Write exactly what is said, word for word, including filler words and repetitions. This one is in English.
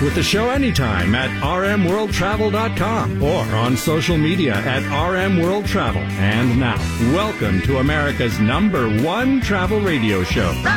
with the show anytime at r m world travel dot com or on social media at R M World Travel. And now, welcome to America's number one travel radio show.